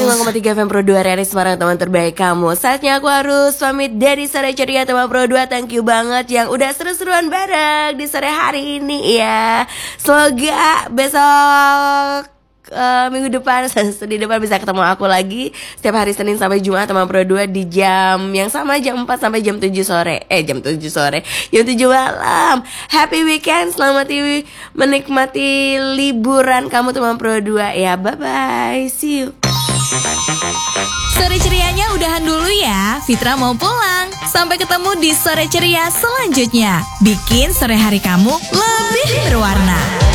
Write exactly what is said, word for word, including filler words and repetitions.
seratus lima koma tiga F M Pro dua Rari Semarang, teman terbaik kamu. Saatnya aku harus pamit dari Sore Ceria teman Pro dua. Thank you banget yang udah seru-seruan bareng di sore hari ini ya. Semoga besok uh, minggu depan, Senin depan bisa ketemu aku lagi setiap hari Senin sampai Jumat teman Pro dua di jam yang sama, jam empat sampai jam tujuh sore. Eh jam tujuh sore, jam tujuh malam. Happy weekend, selamat menikmati liburan kamu teman Pro dua ya. Bye bye, see you. Sore Cerianya udahan dulu ya, Fitra mau pulang. Sampai ketemu di Sore Ceria selanjutnya. Bikin sore hari kamu lebih berwarna.